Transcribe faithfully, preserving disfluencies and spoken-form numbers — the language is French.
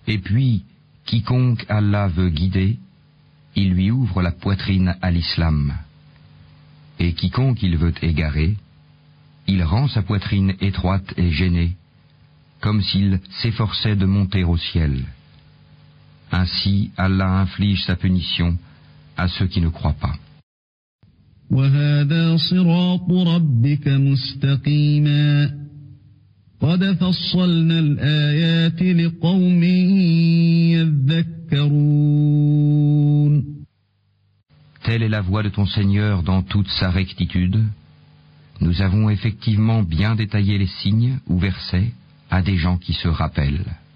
Et puis, quiconque Allah veut guider, il lui ouvre la poitrine à l'islam. Et quiconque il veut égarer, il rend sa poitrine étroite et gênée, comme s'il s'efforçait de monter au ciel. Ainsi, Allah inflige sa punition à ceux qui ne croient pas. وَهَذَا صِرَاطُ رَبِّكَ مُسْتَقِيمًا قَدْ فَصَّلْنَا الْآيَاتِ لِقَوْمٍ يَذَّكَّرُونَ. Telle est la voie de ton Seigneur dans toute sa rectitude. Nous avons effectivement bien détaillé les signes ou versets à des gens qui se rappellent.